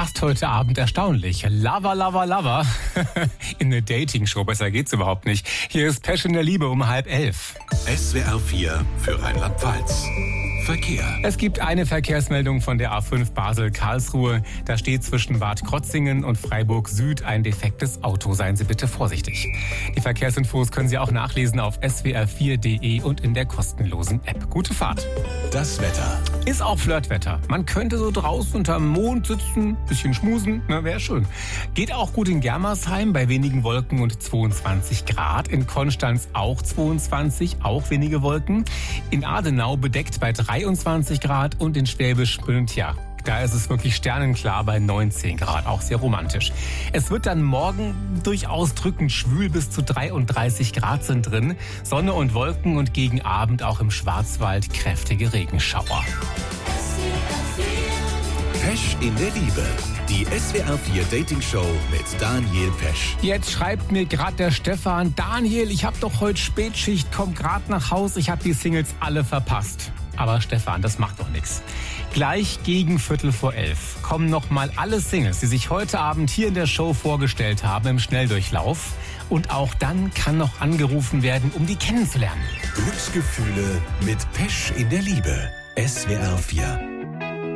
passt heute Abend erstaunlich. Lover, Lover, Lover. In eine Dating-Show, besser geht's überhaupt nicht. Hier ist Pesch in der Liebe um 10:30. SWR 4 für Rheinland-Pfalz. Verkehr. Es gibt eine Verkehrsmeldung von der A5 Basel-Karlsruhe. Da steht zwischen Bad Krotzingen und Freiburg Süd ein defektes Auto. Seien Sie bitte vorsichtig. Die Verkehrsinfos können Sie auch nachlesen auf swr4.de und in der kostenlosen App. Gute Fahrt. Das Wetter. Ist auch Flirtwetter. Man könnte so draußen unterm Mond sitzen, bisschen schmusen, wäre schön. Geht auch gut in Germersheim bei wenigen Wolken und 22 Grad. In Konstanz auch 22, auch wenige Wolken. In Adenau bedeckt bei 23 Grad und in Schwäbisch Gmünd, da ist es wirklich sternenklar bei 19 Grad, auch sehr romantisch. Es wird dann morgen durchaus drückend schwül, bis zu 33 Grad sind drin. Sonne und Wolken und gegen Abend auch im Schwarzwald kräftige Regenschauer. Pesch in der Liebe. Die SWR 4 Dating Show mit Daniel Pesch. Jetzt schreibt mir gerade der Stefan: Daniel, ich habe doch heute Spätschicht, komm gerade nach Haus, ich habe die Singles alle verpasst. Aber Stefan, das macht doch nichts. Gleich gegen 11:15 kommen nochmal alle Singles, die sich heute Abend hier in der Show vorgestellt haben, im Schnelldurchlauf. Und auch dann kann noch angerufen werden, um die kennenzulernen. Glücksgefühle mit Pesch in der Liebe. SWR 4.